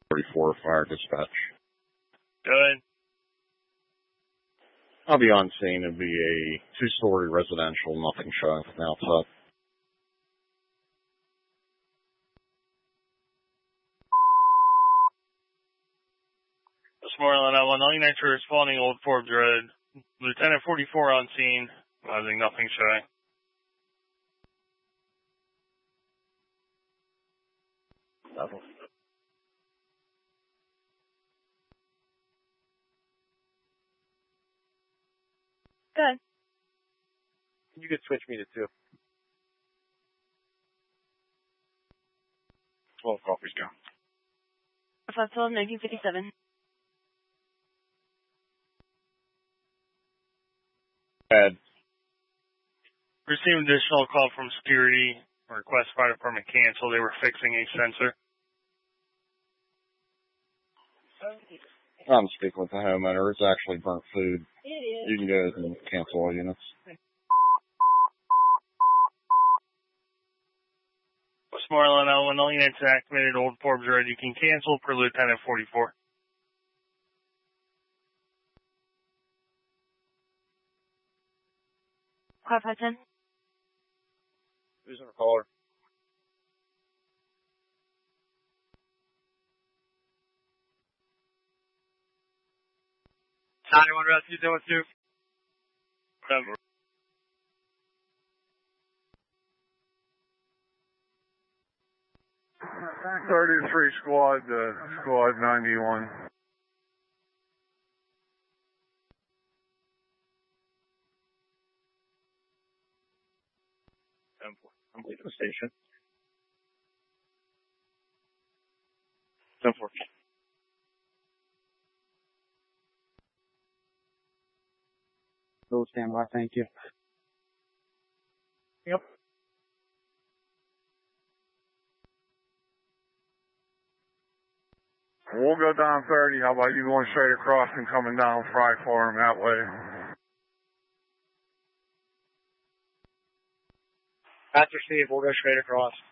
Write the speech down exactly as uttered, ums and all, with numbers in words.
forty-four Fire Dispatch. Good. I'll be on scene. It'll be a two-story residential, nothing showing from the outside. Westmoreland, I one ninety-nine to responding, Old Forbes Road. Lieutenant forty-four on scene, causing nothing showing. Level. Good. You could switch me to two. twelve coffees down. five twelve, nineteen fifty-seven. Bad. Received additional call from security. Request fire department cancel. They were fixing a sensor. I'm speaking with the homeowner. It's actually burnt food. It is. You can go and cancel all units. Westmoreland, I one ninety-nine to activated, Old Forbes Road. You can cancel per Lieutenant forty-four. five five ten. Who's on the caller? ninety-one rescue, doing two. Number. thirty-three squad, uh, squad ninety-one. I'm leaving the station. ten four. Go stand by, thank you. Yep. We'll go down thirty. How about you going straight across and coming down Fry Farm that way? After Steve, we'll go straight across.